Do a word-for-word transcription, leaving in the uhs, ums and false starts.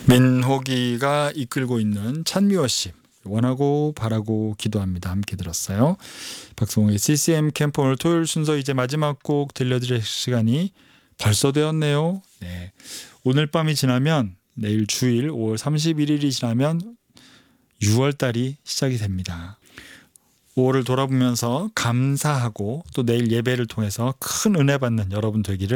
민호기가 이끌고 있는 찬미워십 원하고 바라고 기도합니다. 함께 들었어요. 박성호의 씨씨엠 캠프 오늘 토요일 순서 이제 마지막 곡 들려드릴 시간이 벌써 되었네요. 네. 오늘 밤이 지나면 내일 주일 오월 삼십일일이 지나면 유월달이 시작이 됩니다. 오월을 돌아보면서 감사하고 또 내일 예배를 통해서 큰 은혜 받는 여러분 되기를